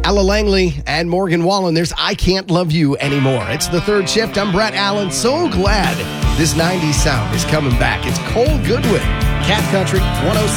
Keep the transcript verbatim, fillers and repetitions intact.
Ella Langley and Morgan Wallen. There's I Can't Love You Anymore. It's the third shift. I'm Brett Allen. So glad this nineties sound is coming back. It's Cole Goodwin, Cat Country one oh six.